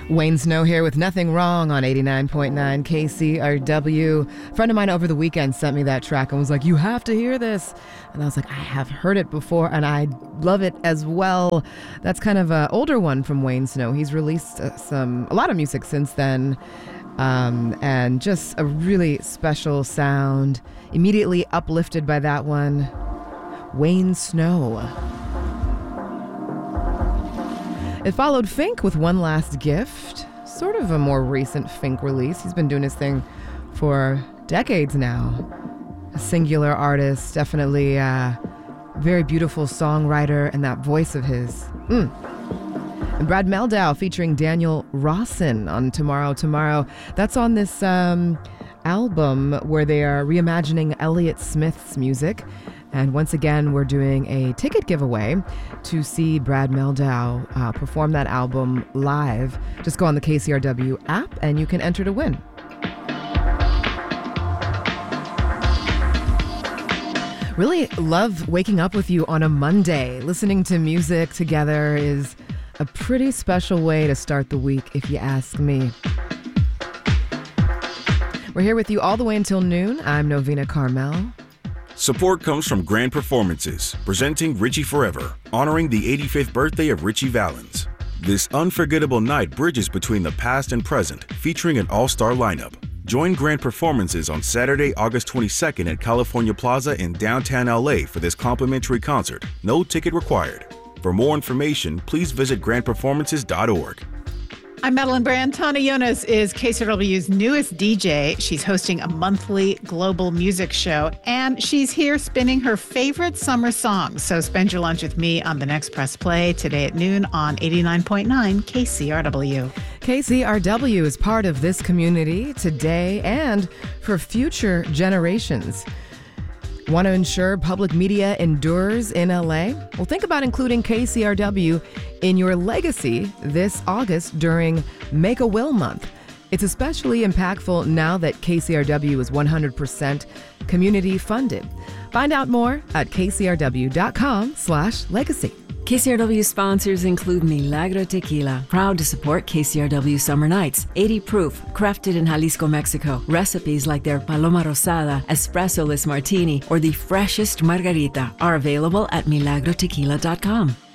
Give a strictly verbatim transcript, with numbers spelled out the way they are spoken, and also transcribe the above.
Wayne Snow here with Nothing Wrong on eighty-nine point nine K C R W. A friend of mine over the weekend sent me that track and was like, you have to hear this. And I was like, I have heard it before and I love it as well. That's kind of an older one from Wayne Snow. He's released uh, some a lot of music since then, um, and just a really special sound. Immediately uplifted by that one. Wayne Snow. It followed Fink with One Last Gift, sort of a more recent Fink release. He's been doing his thing for decades now. A singular artist, definitely a very beautiful songwriter, and that voice of his. Mm. And Brad Mehldau featuring Daniel Rawson on Tomorrow Tomorrow. That's on this um, album where they are reimagining Elliott Smith's music. And once again, we're doing a ticket giveaway to see Brad Mehldau uh, perform that album live. Just go on the K C R W app and you can enter to win. Really love waking up with you on a Monday. Listening to music together is a pretty special way to start the week, if you ask me. We're here with you all the way until noon. I'm Novena Carmel. Support comes from Grand Performances, presenting Richie Forever, honoring the eighty-fifth birthday of Richie Valens. This unforgettable night bridges between the past and present, featuring an all-star lineup. Join Grand Performances on Saturday, August twenty-second at California Plaza in downtown L A for this complimentary concert. No ticket required. For more information, please visit grand performances dot org. I'm Madeline Brand. Tana Yonas is K C R W's newest D J. She's hosting a monthly global music show, and she's here spinning her favorite summer songs. So spend your lunch with me on the next Press Play today at noon on eighty-nine point nine K C R W. K C R W is part of this community today and for future generations. Want to ensure public media endures in L A? Well, think about including K C R W in your legacy this August during Make a Will Month. It's especially impactful now that K C R W is one hundred percent community funded. Find out more at k c r w dot com slash legacy. K C R W sponsors include Milagro Tequila, proud to support K C R W Summer Nights. eighty proof, crafted in Jalisco, Mexico. Recipes like their Paloma Rosada, Espresso-less Martini, or the freshest Margarita are available at milagro tequila dot com.